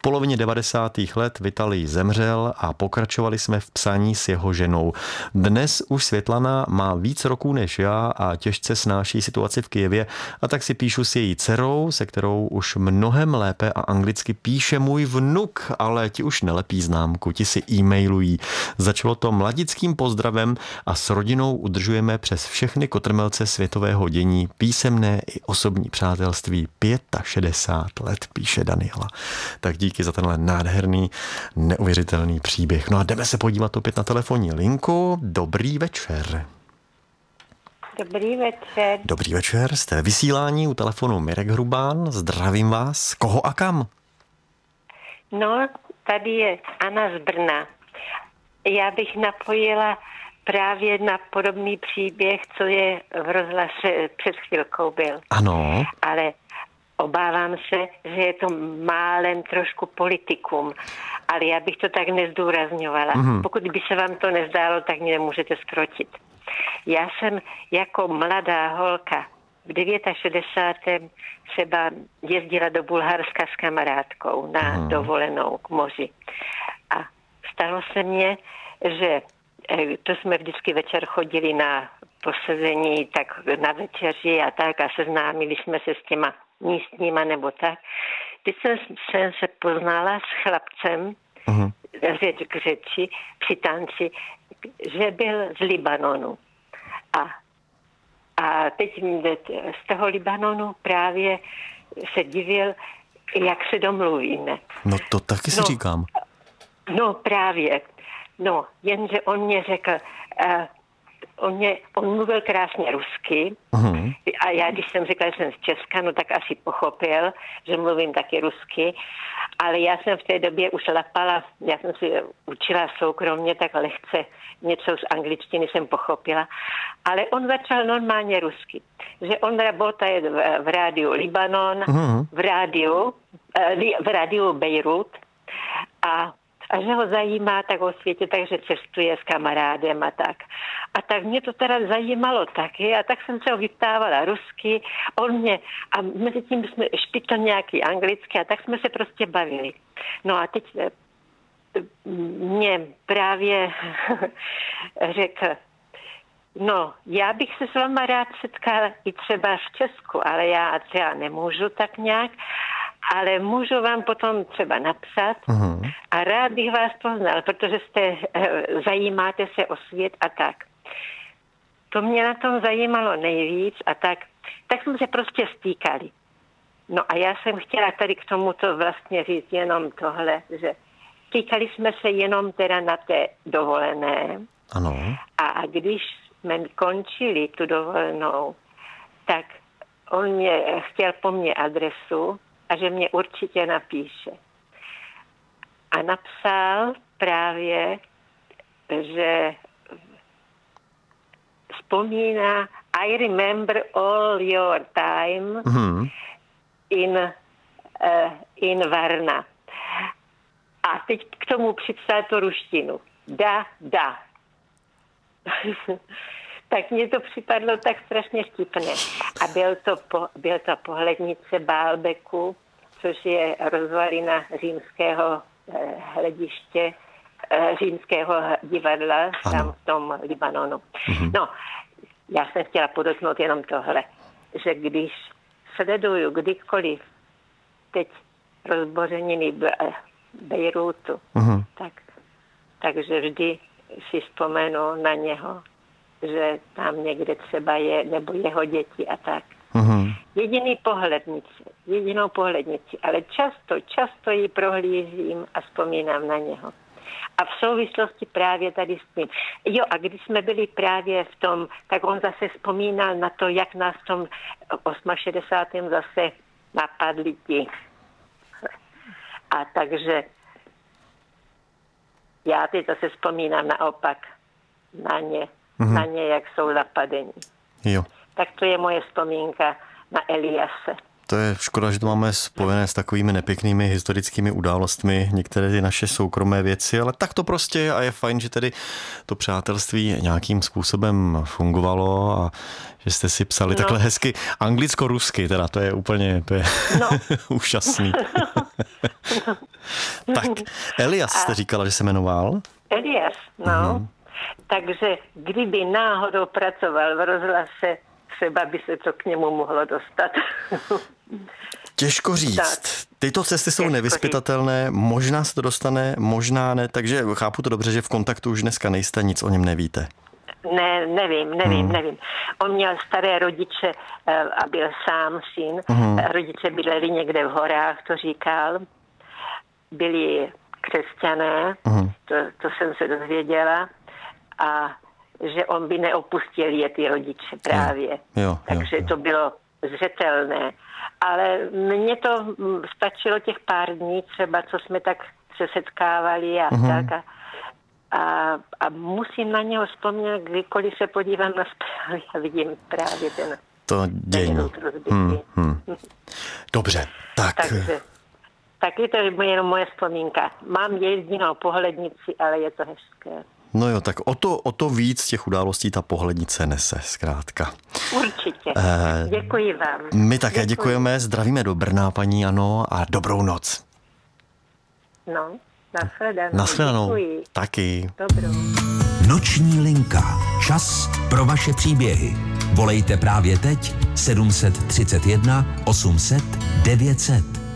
polovině 90. let Vitalij zemřel a pokračovali jsme v psaní s jeho ženou. Dnes už Světlana má víc roků než já a těžce snáší situaci v Kyjevě, a tak si píšu s její dcerou, se kterou už mnohem lépe a anglicky píše můj vnuk, ale ti už nelepí známku, ti si e-mailují. Začalo to mladickým pozdravem a s rodinou udržujeme přes všechny kotrmelce světového dění písemné i osobní přátelství 65 let, píše Daniela. Tak díky za tenhle nádherný, neuvěřitelný příběh. No a jdeme se podívat opět na telefonní linku. Dobrý večer. Dobrý večer. Dobrý večer, jste ve vysílání u telefonu Mirek Hrubán. Zdravím vás. Koho a kam? No, tady je Anna z Brna. Já bych napojila právě na podobný příběh, co je v rozhlase před chvilkou byl. Ano. Ale obávám se, že je to málem trošku politikum. Ale já bych to tak nezdůrazňovala. Pokud by se vám to nezdálo, tak mě nemůžete zkrotit. Já jsem jako mladá holka v 69. třeba jezdila do Bulharska s kamarádkou na dovolenou k moři. A stalo se mně, že to jsme vždycky večer chodili na posezení, tak na večeři a tak a seznámili jsme se s těma místníma nebo tak. Teď jsem se poznala s chlapcem, řeč k řeči, při tanci, že byl z Libanonu. A teď z toho Libanonu právě se divil, jak se domluvíme. No to taky si říkám. No právě. No, jenže on mě řekl, on mluvil krásně rusky a já, když jsem řekla, že jsem z Česka, no tak asi pochopil, že mluvím taky rusky, ale já jsem v té době už lapala, já jsem si učila soukromně tak lehce, něco z angličtiny jsem pochopila, ale on začal normálně rusky, že on работает v rádiu Libanon, v rádiu Bejrút a že ho zajímá tak o světě, takže cestuje s kamarádem a tak. A tak mě to teda zajímalo taky a tak jsem se ho vyptávala rusky, a mezi tím jsme špitl nějaký anglicky a tak jsme se prostě bavili. No a teď mě právě řekl, no, já bych se s váma rád setkala i třeba v Česku, ale já třeba nemůžu tak nějak, ale můžu vám potom třeba napsat a rád bych vás poznal, protože zajímáte se o svět a tak. To mě na tom zajímalo nejvíc a tak jsme se prostě stýkali. No a já jsem chtěla tady k tomuto vlastně říct jenom tohle, že stýkali jsme se jenom teda na té dovolené. Ano. A když jsme končili tu dovolenou, tak on chtěl po mně adresu a že mě určitě napíše. A napsal právě, že vzpomíná I remember all your time in Varna. A teď k tomu připsal to ruštinu. Da. Tak mně to připadlo tak strašně vtipné. A byl to pohlednice Baalbeku, což je rozvalina římského hlediště, římského divadla tam v tom Libanonu. No, já jsem chtěla podotknout jenom tohle, že když sleduju kdykoliv teď rozbořeniny Bejrútu, takže vždy si vzpomenu na něho, že tam někde třeba je, nebo jeho děti a tak. Jedinou pohlednici, ale často ji prohlížím a vzpomínám na něho. A v souvislosti právě tady s tím. Jo, a když jsme byli právě v tom, tak on zase vzpomínal na to, jak nás v tom 68. zase napadli ti. A takže já teď zase vzpomínám naopak na ně, jak jsou napadení. Jo. Tak to je moje vzpomínka na Eliase. To je škoda, že to máme spojené s takovými nepěknými historickými událostmi, některé ty naše soukromé věci, ale tak to prostě je a je fajn, že tedy to přátelství nějakým způsobem fungovalo a že jste si psali takhle hezky anglicko-rusky, teda to je úplně úžasný. Tak, Elias jste říkala, že se jmenoval? Elias, no. Takže kdyby náhodou pracoval v rozhlase, třeba by se to k němu mohlo dostat. Těžko říct. Tyto cesty jsou nevyzpytatelné, možná se to dostane, možná ne, takže chápu to dobře, že v kontaktu už dneska nejste, nic o něm nevíte. Ne, nevím. On měl staré rodiče a byl sám syn. Rodiče bydleli někde v horách, to říkal. Byli křesťané, to jsem se dozvěděla. A že on by neopustil je ty rodiče právě. Takže to bylo zřetelné. Ale mně to stačilo těch pár dní třeba, co jsme tak se setkávali a tak. A musím na něho vzpomínat, kdykoliv se podívám na zprávy a vidím právě ten... To dění. Dobře, tak... Tak je to jenom moje vzpomínka. Mám jedinou pohlednici, ale je to hezké. No jo, tak o to víc těch událostí ta pohlednice nese, zkrátka. Určitě. Děkuji vám. My také děkujeme, zdravíme do Brna, paní Ano, a dobrou noc. No, nashledanou. Nashledanou. Děkuji. Taky. Dobrou. Noční linka. Čas pro vaše příběhy. Volejte právě teď 731 800 900.